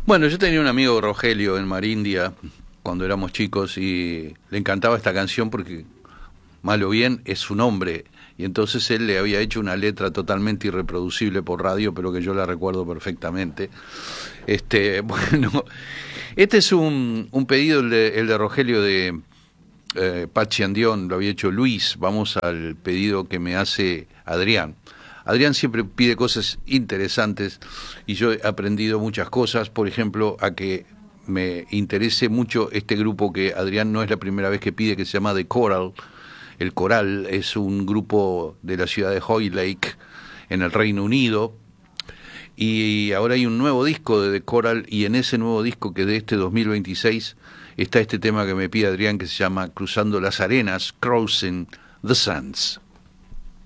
Bueno, yo tenía un amigo Rogelio en Marindia cuando éramos chicos y le encantaba esta canción porque, mal o bien, es su nombre. Y entonces él le había hecho una letra totalmente irreproducible por radio, pero que yo la recuerdo perfectamente. Bueno, este es un pedido, el de Rogelio de Pachi Andión, lo había hecho Luis. Vamos al pedido que me hace Adrián. Adrián siempre pide cosas interesantes y yo he aprendido muchas cosas, por ejemplo, a que me interese mucho este grupo que Adrián no es la primera vez que pide, que se llama The Coral. El Coral es un grupo de la ciudad de Hoylake, en el Reino Unido, y ahora hay un nuevo disco de The Coral, y en ese nuevo disco, que de este 2026, está este tema que me pide Adrián, que se llama Cruzando las Arenas, Crossing the Sands.